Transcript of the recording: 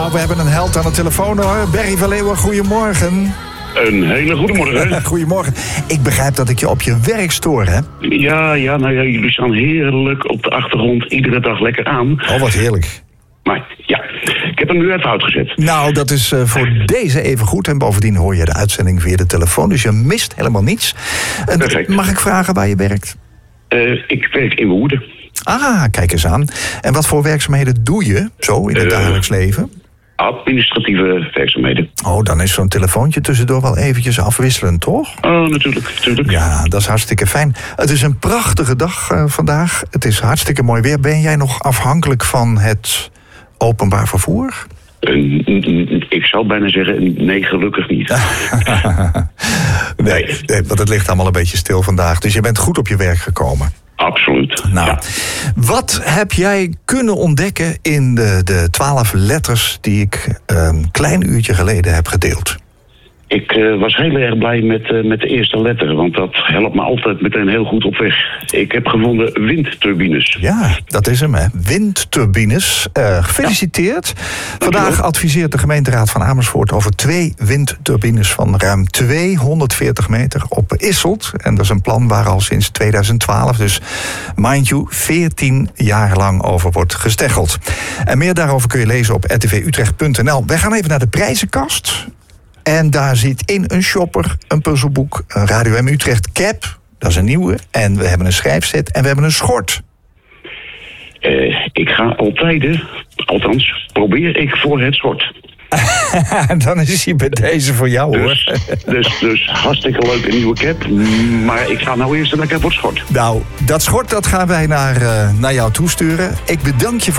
Nou, we hebben een held aan de telefoon hoor. Berry van Leeuwen, goedemorgen. Een hele goede morgen. Goedemorgen. Ik begrijp dat ik je op je werk stoor, hè? Ja, jullie staan heerlijk op de achtergrond iedere dag lekker aan. Oh, wat heerlijk. Maar ja, ik heb hem nu even uitgezet. Nou, dat is voor deze even goed. En bovendien hoor je de uitzending via de telefoon. Dus je mist helemaal niets. Perfect. Mag ik vragen waar je werkt? Ik werk in Woerden. Ah, kijk eens aan. En wat voor werkzaamheden doe je zo in het dagelijks leven? Administratieve werkzaamheden. Oh, dan is zo'n telefoontje tussendoor wel eventjes afwisselend, toch? Oh, natuurlijk. Ja, dat is hartstikke fijn. Het is een prachtige dag vandaag. Het is hartstikke mooi weer. Ben jij nog afhankelijk van het openbaar vervoer? Ik zou bijna zeggen, nee, gelukkig niet. Nee, want het ligt allemaal een beetje stil vandaag. Dus je bent goed op je werk gekomen. Absoluut. Nou, ja. Wat heb jij kunnen ontdekken in de 12 letters die ik een klein uurtje geleden heb gedeeld? Ik was heel erg blij met de eerste letter, want dat helpt me altijd meteen heel goed op weg. Ik heb gevonden windturbines. Ja, dat is hem, hè. Windturbines. Gefeliciteerd. Ja. Vandaag adviseert de gemeenteraad van Amersfoort over 2 windturbines van ruim 240 meter op Isselt. En dat is een plan waar al sinds 2012, dus mind you, 14 jaar lang over wordt gesteggeld. En meer daarover kun je lezen op rtvutrecht.nl. Wij gaan even naar de prijzenkast. En daar zit in een shopper, een puzzelboek, een Radio M Utrecht cap. Dat is een nieuwe. En we hebben een schrijfset en we hebben een schort. Ik ga altijd, althans probeer ik voor het schort. Dan is hij bij deze voor jou, hoor. Dus hartstikke leuk, een nieuwe cap. Maar ik ga nou eerst lekker voor het schort. Nou, dat schort dat gaan wij naar jou toesturen. Ik bedank je voor